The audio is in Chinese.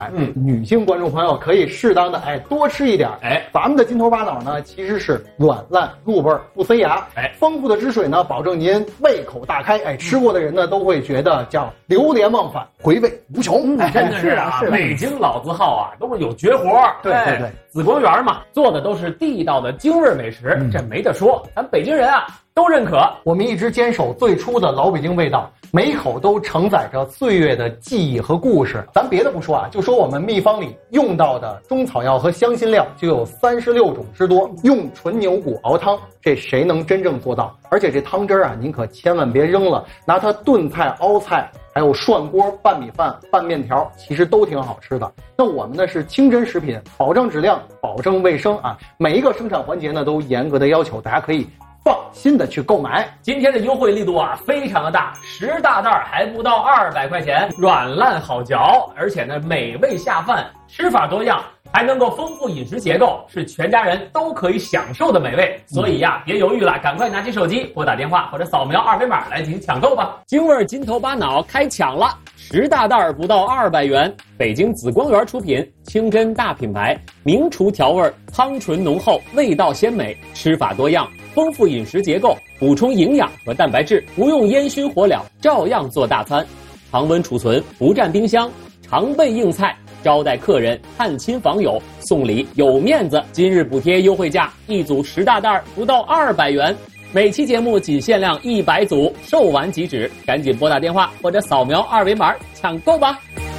女性观众朋友可以适当的多吃一点。咱们的金头巴脑呢其实是软烂入味不塞牙，丰富的汁水呢保证您胃口大开，吃过的人呢都会觉得叫流连忘返，回味无穷。 真的是啊，北京老字号啊都是有绝活。 对， 紫光园嘛，做的都是地道的京味美食，这没得说，咱北京人啊都认可。 我们一直坚守最初的老北京味道，每一口都承载着岁月的记忆和故事。咱别的不说啊，就说我们秘方里用到的中草药和香辛料就有36种之多，用纯牛骨熬汤，这谁能真正做到？而且这汤汁啊，您可千万别扔了，拿它炖菜、熬菜，还有涮锅、拌米饭、拌面条，其实都挺好吃的。那我们呢是清真食品，保证质量，保证卫生啊，每一个生产环节呢都严格的要求，大家可以放心的去购买。 今天的优惠力度啊非常的大，10大袋还不到200块钱，软烂好嚼，而且呢美味下饭，吃法多样，还能够丰富饮食结构，是全家人都可以享受的美味。所以呀，别犹豫了，赶快拿起手机拨打电话或者扫描2维码来进行抢购吧。京味金头巴脑开抢了，10大袋不到200元，北京紫光园出品，清真大品牌，名厨调味，汤醇浓厚，味道鲜美，吃法多样，丰富饮食结构，补充营养和蛋白质，不用烟熏火燎，照样做大餐，常温储存，不占冰箱，常备硬菜，招待客人、探亲访友，送礼有面子。今日补贴优惠价，一组10大袋不到200元，每期节目仅限量100组，售完即止，赶紧拨打电话或者扫描2维码抢购吧。